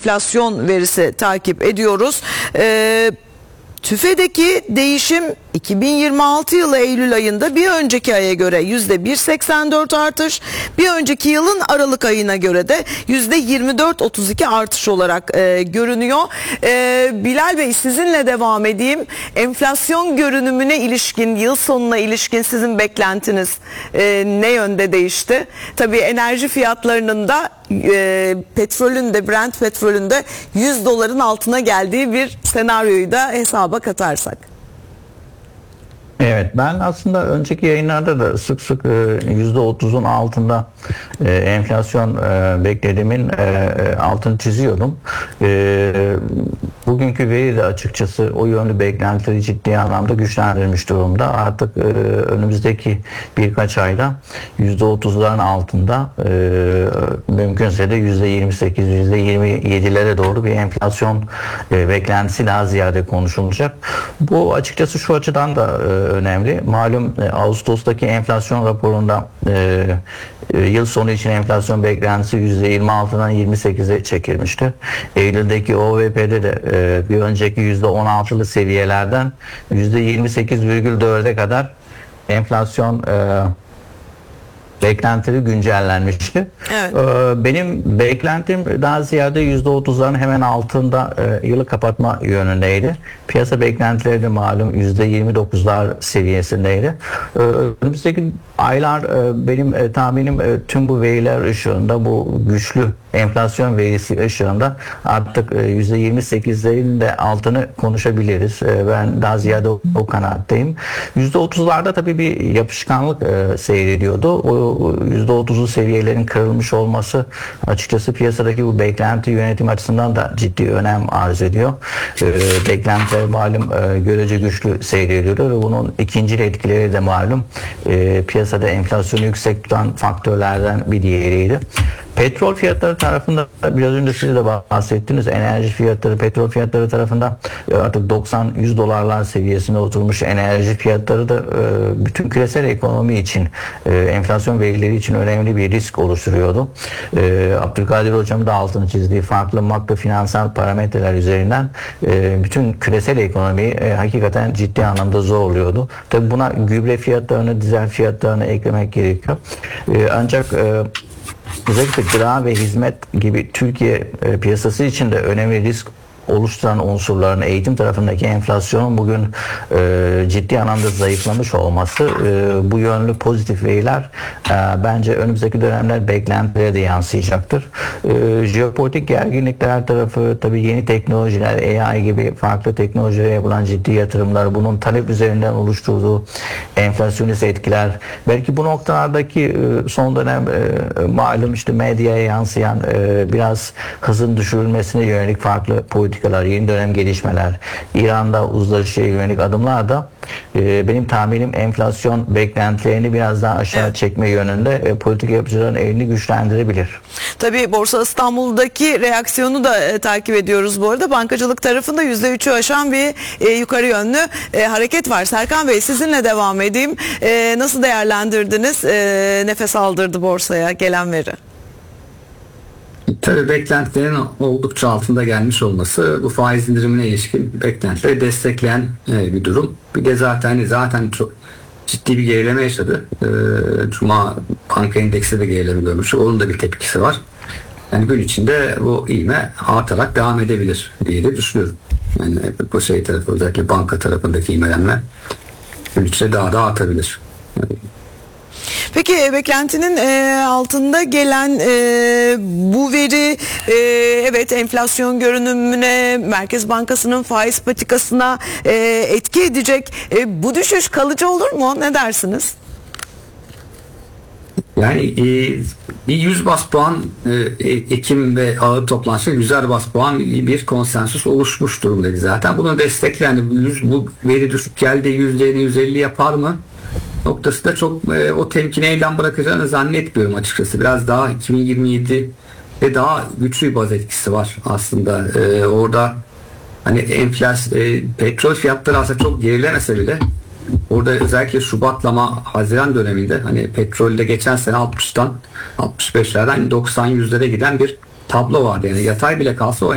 enflasyon verisi takip ediyoruz. TÜFE'deki değişim 2026 yılı Eylül ayında bir önceki aya göre %1,84 artış, bir önceki yılın Aralık ayına göre de %24,32 artış olarak görünüyor. Bilal Bey, sizinle devam edeyim. Enflasyon görünümüne ilişkin, yıl sonuna ilişkin sizin beklentiniz ne yönde değişti? Tabii enerji fiyatlarının da petrolün de, Brent petrolün de $100 altına geldiği bir senaryoyu da hesaba katarsak. Evet, ben aslında önceki yayınlarda da sık sık %30'un altında enflasyon beklediğimin altını çiziyordum. Bugünkü veri de açıkçası o yönlü beklentileri ciddi anlamda güçlendirmiş durumda. Artık önümüzdeki birkaç ayda %30'ların altında, mümkünse de %28, %27'lere doğru bir enflasyon beklentisi daha ziyade konuşulacak. Bu açıkçası şu açıdan da önemli. Malum Ağustos'taki enflasyon raporunda yıl sonu için enflasyon beklentisi %26'dan 28'e çekilmişti. Eylül'deki OVP'de de bir önceki %16'lı seviyelerden %28,4'e kadar enflasyon beklentileri güncellenmişti. Evet. Benim beklentim daha ziyade %30'ların hemen altında yılı kapatma yönündeydi. Piyasa beklentileri de malum %29'lar seviyesindeydi. Önümüzdeki aylar benim tahminim tüm bu veriler ışığında, bu güçlü enflasyon verisi ışığında artık %28'lerin de altını konuşabiliriz. Ben daha ziyade o kanaatteyim. %30'larda tabii bir yapışkanlık seyrediyordu. O %30'lu seviyelerin kırılmış olması açıkçası piyasadaki bu beklenti yönetim açısından da ciddi önem arz ediyor. Beklentiler malum görece güçlü seyrediyordu ve bunun ikinci etkileri de malum piyasada enflasyonu yüksek tutan faktörlerden bir diğeriydi. Petrol fiyatları tarafında biraz önce siz de bahsettiniz. Enerji fiyatları, petrol fiyatları tarafında artık 90-100 dolarlar seviyesine oturmuş. Enerji fiyatları da bütün küresel ekonomi için, enflasyon verileri için önemli bir risk oluşturuyordu. Abdülkadir Hocam da altını çizdiği farklı makro finansal parametreler üzerinden bütün küresel ekonomiyi hakikaten ciddi anlamda zorluyordu. Tabii buna gübre fiyatlarını, dizel fiyatlarını eklemek gerekiyor. Ancak özellikle gıda ve hizmet gibi Türkiye piyasası için de önemli risk oluşturan unsurların eğitim tarafındaki enflasyonun bugün ciddi anlamda zayıflamış olması, bu yönlü pozitif veriler bence önümüzdeki dönemler beklentilere de yansıyacaktır. Jeopolitik gerginlikler tarafı, tabii yeni teknolojiler, AI gibi farklı teknolojilere yapılan ciddi yatırımlar, bunun talep üzerinden oluşturduğu enflasyonist etkiler, belki bu noktalardaki son dönem malum işte medyaya yansıyan biraz hızın düşürülmesine yönelik farklı politikalar, yeni dönem gelişmeler, İran'da uzlaşıya yönelik adımlar da benim tahminim enflasyon beklentilerini biraz daha aşağı çekme yönünde politika yapıcıların elini güçlendirebilir. Tabii Borsa İstanbul'daki reaksiyonu da takip ediyoruz bu arada. Bankacılık tarafında %3'ü aşan bir yukarı yönlü hareket var. Serkan Bey, sizinle devam edeyim. Nasıl değerlendirdiniz? Nefes aldırdı borsaya gelen veri. Tabii beklentilerin oldukça altında gelmiş olması bu faiz indirimine ilişkin beklentileri destekleyen bir durum. Bir de zaten çok ciddi bir gerileme yaşadı. Cuma banka endeksi de gerileme görmüş. Onun da bir tepkisi var. Yani gün içinde bu ivme artarak devam edebilir diye de düşünüyorum. Yani bu tarafı, özellikle banka tarafındaki ivmelenme gün içinde daha da artabilir. Peki beklentinin altında gelen bu veri evet enflasyon görünümüne, Merkez Bankası'nın faiz patikasına etki edecek. Bu düşüş kalıcı olur mu? Ne dersiniz? Yani bir 100 bas puan Ekim ve ağır toplantıda 100'er bas puan bir konsensüs oluşmuş durumdaydı zaten. Bunu destekleyen bu veri düşük geldi, %50 150 yapar mı noktası da çok o temkini elden bırakacağını zannetmiyorum açıkçası. Biraz daha 2027 ve daha güçlü bir baz etkisi var aslında. Orada hani petrol fiyatları aslında çok gerilemese bile orada özellikle Şubatlama Haziran döneminde hani petrolde geçen sene 60'tan 65'lerden 90-100'lere giden bir tablo vardı. Yani yatay bile kalsa o